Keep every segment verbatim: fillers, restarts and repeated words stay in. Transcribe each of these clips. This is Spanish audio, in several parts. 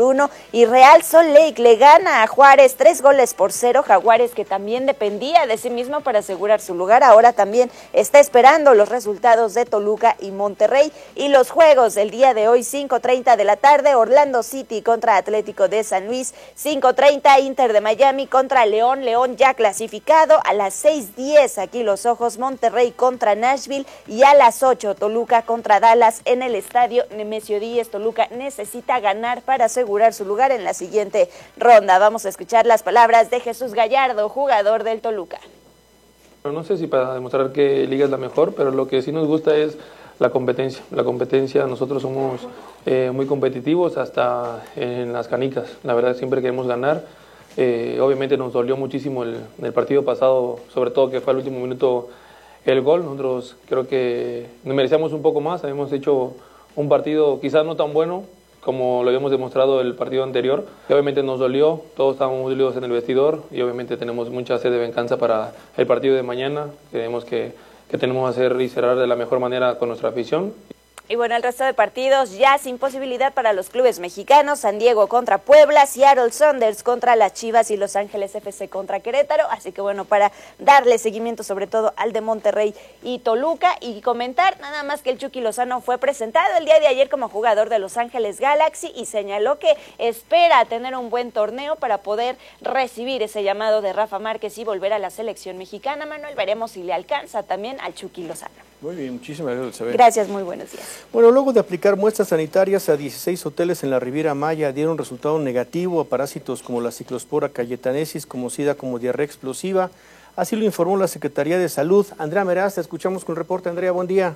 por uno. Y Real Salt Lake le gana a Juárez tres goles por cero. Jaguares, que también dependía de sí mismo para asegurar su lugar, ahora también está esperando los resultados de Toluca y Monterrey. Y los juegos del día de hoy, cinco treinta de la tarde, Orlando City contra Atlético de San Luis, cinco treinta Inter de Miami contra León, León ya clasificado. A las seis diez aquí los ojos, Monterrey contra Nashville, y a las ocho Toluca contra Dallas en el estadio Nemesio Díez. Toluca necesita ganar para asegurar su lugar en la siguiente ronda. Vamos a escuchar las palabras de Jesús Gallardo, jugador del Toluca. No sé si para demostrar que Liga es la mejor, pero lo que sí nos gusta es la competencia. La competencia, nosotros somos eh, muy competitivos hasta en las canicas. La verdad, siempre queremos ganar. Eh, obviamente nos dolió muchísimo el, el partido pasado, sobre todo que fue al último minuto el gol. Nosotros creo que nos merecíamos un poco más. Habíamos hecho un partido quizás no tan bueno como lo habíamos demostrado el partido anterior. Y obviamente nos dolió, todos estábamos muy dolidos en el vestidor y obviamente tenemos mucha sed de venganza para el partido de mañana. Creemos que, que tenemos que hacer y cerrar de la mejor manera con nuestra afición. Y bueno, el resto de partidos ya sin posibilidad para los clubes mexicanos: San Diego contra Puebla, Seattle Sounders contra las Chivas y Los Ángeles F C contra Querétaro. Así que bueno, para darle seguimiento sobre todo al de Monterrey y Toluca, y comentar nada más que el Chucky Lozano fue presentado el día de ayer como jugador de Los Ángeles Galaxy y señaló que espera tener un buen torneo para poder recibir ese llamado de Rafa Márquez y volver a la selección mexicana. Manuel, veremos si le alcanza también al Chucky Lozano. Muy bien, muchísimas gracias, Isabel. Gracias, muy buenos días. Bueno, luego de aplicar muestras sanitarias a dieciséis hoteles en la Riviera Maya, dieron resultado negativo a parásitos como la ciclospora cayetanesis, conocida como diarrea explosiva. Así lo informó la Secretaría de Salud. Andrea Meraz, te escuchamos con el reporte. Andrea, buen día.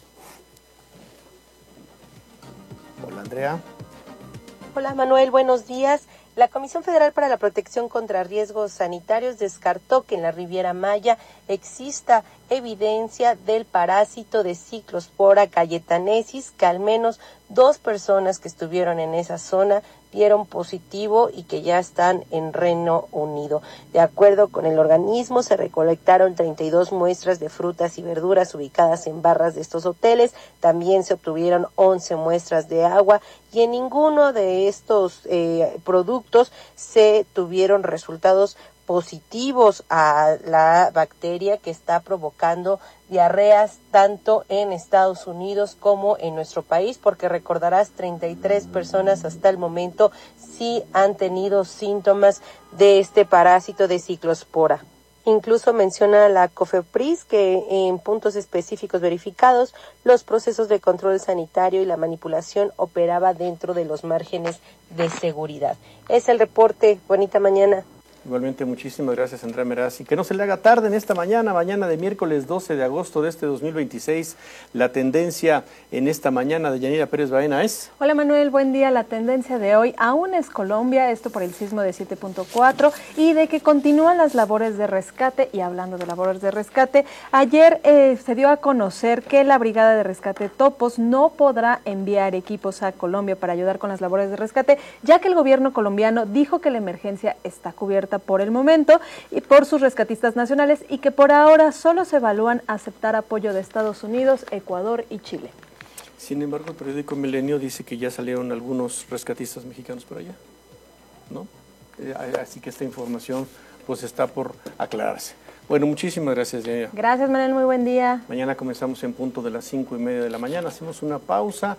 Hola, Andrea. Hola, Manuel, buenos días. La Comisión Federal para la Protección contra Riesgos Sanitarios descartó que en la Riviera Maya exista evidencia del parásito de Ciclospora cayetanesis, que al menos dos personas que estuvieron en esa zona dieron positivo y que ya están en Reino Unido. De acuerdo con el organismo, se recolectaron treinta y dos muestras de frutas y verduras ubicadas en barras de estos hoteles. También se obtuvieron once muestras de agua y en ninguno de estos eh, productos se tuvieron resultados positivos a la bacteria que está provocando diarreas tanto en Estados Unidos como en nuestro país, porque recordarás, treinta y tres personas hasta el momento sí han tenido síntomas de este parásito de Ciclospora. Incluso menciona la COFEPRIS que en puntos específicos verificados, los procesos de control sanitario y la manipulación operaba dentro de los márgenes de seguridad. Es el reporte. Bonita mañana. Igualmente, muchísimas gracias, Andrea Meraz. Y que no se le haga tarde en esta mañana, mañana de miércoles doce de agosto de este dos mil veintiséis. La tendencia en esta mañana de Yanira Pérez Baena es... Hola, Manuel, buen día. La tendencia de hoy aún es Colombia, esto por el sismo de siete punto cuatro, y de que continúan las labores de rescate. Y hablando de labores de rescate, ayer eh, se dio a conocer que la Brigada de Rescate Topos no podrá enviar equipos a Colombia para ayudar con las labores de rescate, ya que el gobierno colombiano dijo que la emergencia está cubierta por el momento y por sus rescatistas nacionales, y que por ahora solo se evalúan aceptar apoyo de Estados Unidos, Ecuador y Chile. Sin embargo, el periódico Milenio dice que ya salieron algunos rescatistas mexicanos por allá, ¿no? Eh, así que esta información pues está por aclararse. Bueno, muchísimas gracias, Yanira. Gracias, Manuel, muy buen día. Mañana comenzamos en punto de las cinco y media de la mañana, hacemos una pausa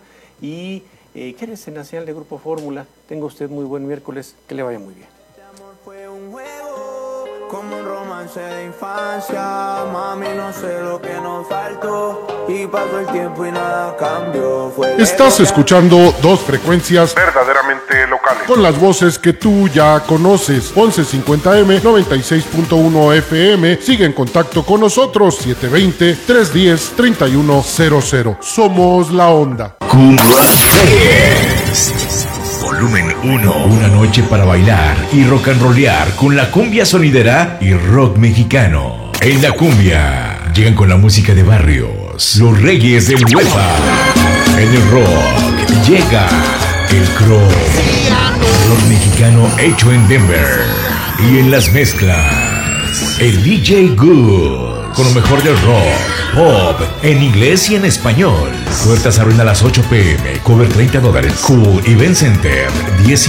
y eh, quédese en la señal de Grupo Fórmula. Tenga usted muy buen miércoles, que le vaya muy bien. Fue un juego, como un romance de infancia. Mami, no sé lo que nos faltó. Y pasó el tiempo y nada cambió. Fue Estás escuchando dos frecuencias verdaderamente locales, con las voces que tú ya conoces. once cincuenta eme, noventa y seis punto uno efe eme. Sigue en contacto con nosotros. siete veinte, trescientos diez, treinta y uno cero cero. Somos La Onda. Cumbia Fest Volumen uno. Una noche para bailar y rock and rollear con la cumbia sonidera y rock mexicano. En la cumbia llegan con la música de barrios, los reyes del huepa. En el rock llega el Crow, rock mexicano hecho en Denver. Y en las mezclas, el D J Good, con lo mejor del rock, pop, en inglés y en español. Puertas abren a las ocho pm, cover treinta dólares. Cool Event Center, diez